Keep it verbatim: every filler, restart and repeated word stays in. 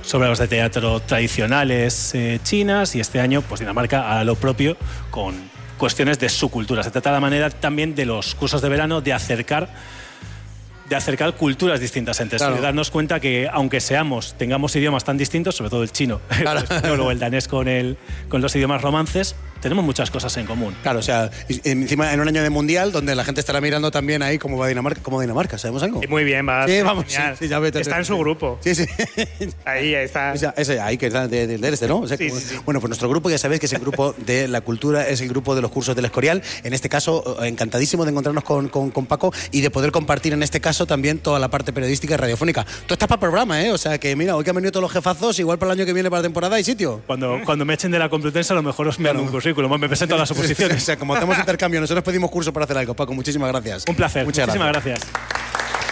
sobre obras de teatro tradicionales eh, chinas, y este año pues Dinamarca a lo propio con cuestiones de su cultura. Se trata de la manera también de los cursos de verano de acercar de acercar culturas distintas entre sí, claro. de darnos cuenta que aunque seamos, tengamos idiomas tan distintos, sobre todo el chino, claro. o el danés con, el, con los idiomas romances, tenemos muchas cosas en común. Claro, o sea, encima en un año de mundial donde la gente estará mirando también ahí cómo va Dinamarca, cómo Dinamarca, ¿sabemos algo? Muy bien, va. Sí, vamos, sí, sí, ya vete, está en su grupo. Sí, sí. Ahí está. O sea, ese ahí que está de, de, de este, ¿no? O sea, sí, como, sí, sí. Bueno, pues nuestro grupo ya sabéis que es el grupo de la cultura, es el grupo de los cursos del Escorial. En este caso, encantadísimo de encontrarnos con, con, con Paco y de poder compartir en este caso también toda la parte periodística y radiofónica. Tú estás para el programa, ¿eh? O sea, que mira, hoy que han venido todos los jefazos, igual para el año que viene para la temporada hay sitio. Cuando, cuando me echen de la Complutense, a lo mejor os me dan un currículum, me presento a las oposiciones. O sea, como hacemos intercambio, nosotros pedimos curso para hacer algo. Paco, muchísimas gracias. Un placer. Muchas Muchísimas gracias. gracias.